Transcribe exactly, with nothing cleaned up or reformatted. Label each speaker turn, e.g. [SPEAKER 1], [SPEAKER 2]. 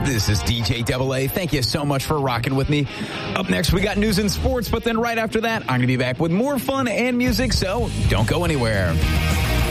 [SPEAKER 1] This is D J Double A. Thank you so much for rocking with me. Up next, we got news and sports, but then right after that, I'm going to be back with more fun and music, so don't go anywhere.